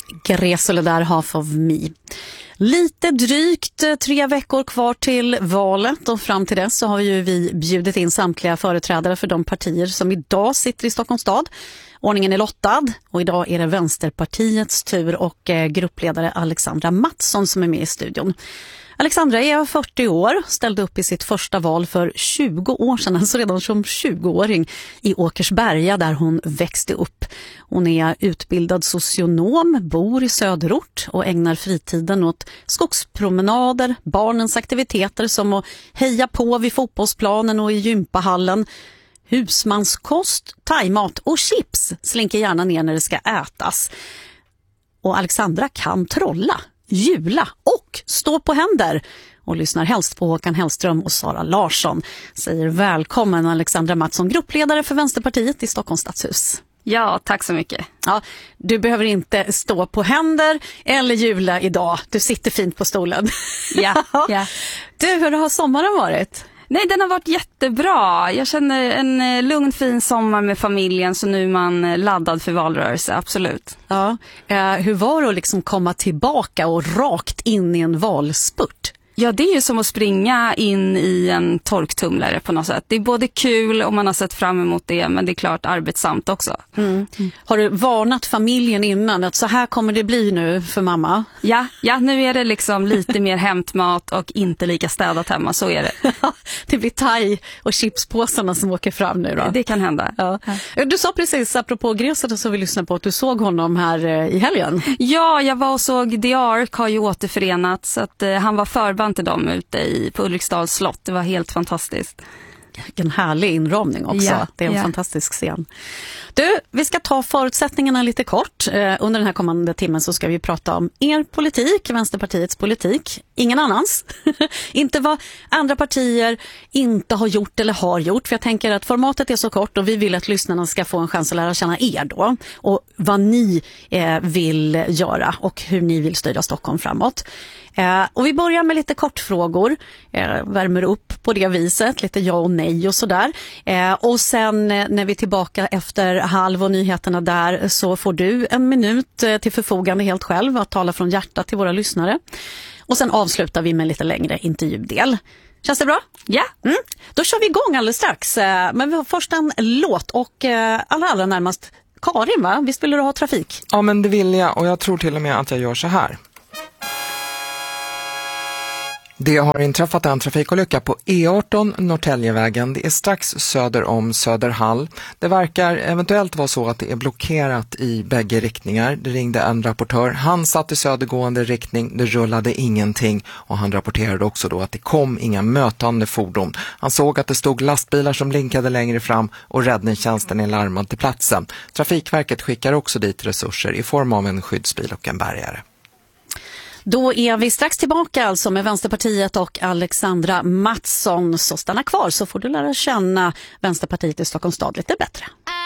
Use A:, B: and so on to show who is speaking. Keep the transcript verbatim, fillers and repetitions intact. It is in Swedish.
A: Gresele där, Half of Me. Lite drygt tre veckor kvar till valet och fram till dess så har ju vi bjudit in samtliga företrädare för de partier som idag sitter i Stockholms stad. Ordningen är lottad och idag är det Vänsterpartiets tur och gruppledare Alexandra Mattsson som är med i studion. Alexandra är fyrtio år, ställde upp i sitt första val för tjugo år sedan, alltså redan som tjugoåring i Åkersberga där hon växte upp. Hon är utbildad socionom, bor i söderort och ägnar fritiden åt skogspromenader, barnens aktiviteter som att heja på vid fotbollsplanen och i gympahallen. Husmanskost, thaimat och chips slinker gärna ner när det ska ätas. Och Alexandra kan trolla, jula och stå på händer och lyssnar helst på Håkan Hellström och Sara Larsson. Säger välkommen Alexandra Mattsson, gruppledare för Vänsterpartiet i Stockholms stadshus.
B: Ja, tack så mycket.
A: Ja, du behöver inte stå på händer eller jula idag. Du sitter fint på stolen.
B: Ja, ja.
A: Du, hur har sommaren varit?
B: Nej, den har varit jättebra. Jag känner en lugn, fin sommar med familjen, så nu är man laddad för valrörelse, absolut.
A: Ja, eh, hur var det att liksom komma tillbaka och rakt in i en valspurt?
B: Ja, det är ju som att springa in i en torktumlare på något sätt. Det är både kul och man har sett fram emot det, men det är klart arbetsamt också.
A: Mm. Mm. Har du varnat familjen innan att så här kommer det bli nu för mamma?
B: Ja, ja, nu är det liksom lite mer hämtmat och inte lika städat hemma, så är det.
A: Det blir thai och chipspåsarna som åker fram nu då.
B: Det kan hända.
A: Ja. Du sa precis, apropå Gresele så vi lyssnar på att du såg honom här i helgen.
B: Ja, jag var och såg The Ark, har ju återförenats, så att eh, han var förband till dem ute i, på Ulriksdals slott. Det var helt fantastiskt.
A: En härlig inramning också.
B: Ja,
A: det är en
B: ja.
A: fantastisk scen. Du, vi ska ta förutsättningarna lite kort. Eh, under den här kommande timmen så ska vi prata om er politik, Vänsterpartiets politik. Ingen annans. Inte vad andra partier inte har gjort eller har gjort. För jag tänker att formatet är så kort och vi vill att lyssnarna ska få en chans att lära känna er då. Och vad ni eh, vill göra och hur ni vill styra Stockholm framåt. Eh, och vi börjar med lite kortfrågor, eh, värmer upp på det viset, lite ja och nej och sådär. Eh, och sen eh, när vi är tillbaka efter halv och nyheterna där så får du en minut eh, till förfogande helt själv att tala från hjärtat till våra lyssnare. Och sen avslutar vi med en lite längre intervjudel. Känns det bra?
B: Ja.
A: Mm. Då kör vi igång alldeles strax. Eh, men vi har först en låt och eh, allra, allra närmast Karin, va? Visst vill du ha trafik?
C: Ja, men det vill jag och jag tror till och med att jag gör så här. Det har inträffat en trafikolycka på E arton Norrtäljevägen. Det är strax söder om Söderhall. Det verkar eventuellt vara så att det är blockerat i bägge riktningar. Det ringde en rapportör. Han satt i södergående riktning. Det rullade ingenting. Och han rapporterade också då att det kom inga mötande fordon. Han såg att det stod lastbilar som blinkade längre fram och räddningstjänsten är larmad till platsen. Trafikverket skickar också dit resurser i form av en skyddsbil och en bärgare.
A: Då är vi strax tillbaka alltså med Vänsterpartiet och Alexandra Mattsson. Så stanna kvar så får du lära känna Vänsterpartiet i Stockholms stad lite bättre.